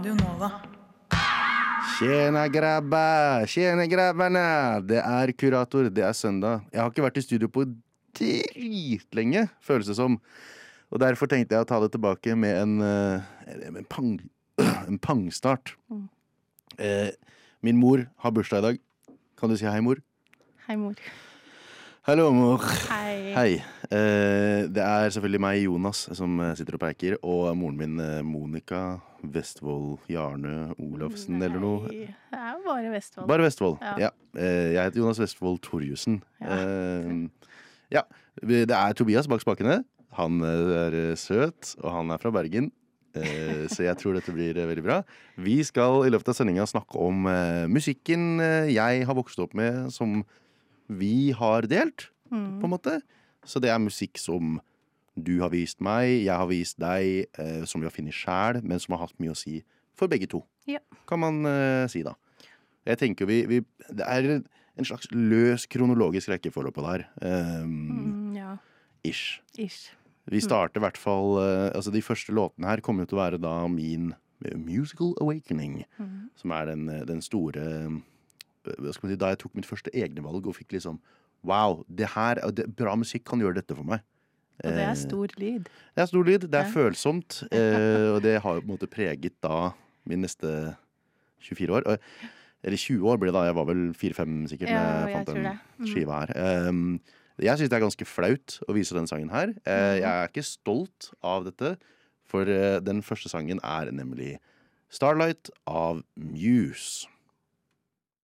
Radio Nova. Tjena grabbarna. Det er kurator, det er søndag. Jeg har ikke vært i studio på dritlenge, føles det som. Og derfor tenkte jeg å ta det tilbake med en pangstart. Min mor har bursdag i dag. Kan du si hei, mor? Hei, mor. Hallo, mor. Hei. Hei. Det er selvfølgelig meg, Jonas, som sitter og preiker, og moren min, Monica Vestvold Jarne Olafsen, eller noe. Nei, det er jo bare Vestfold. Bare Vestvold, Ja. Jeg heter Jonas Vestvold Torjussen. Ja. Det er Tobias bak spakene. Han er søt, og han er fra Bergen. Så jeg tror dette blir veldig bra. Vi skal i løpet av sendingen snakke om musikken jeg har vokst opp med, som vi har delt, på en måte. Så det er musikk som du har vist meg, jeg har vist deg, som vi har funnet selv, men som har hatt mye å si for begge to. Ja. Kan man si da. Jeg tenker det er en slags løs kronologisk rekkefølge på det her. Ja. Ish. Ish. Vi starter i hvert fall, altså de første låtene her kommer jo til å være da min Musical Awakening, som er den store, hva skal man si, da jeg tok mitt første egne valg og fikk liksom, wow, bra musikk kan gjøre dette for meg. Og det er stor lyd. Det er stor lyd, det er Ja. følsomt, og det har jo på en måte preget da min neste 24 år. Eller 20 år ble det da, jeg var vel 4-5 sikkert, Ja, når jeg jeg fant tror den det. skiva her. Jeg synes det er ganske flaut å vise den sangen her. Jeg er ikke stolt av dette, for den første sangen er nemlig Starlight av Muse.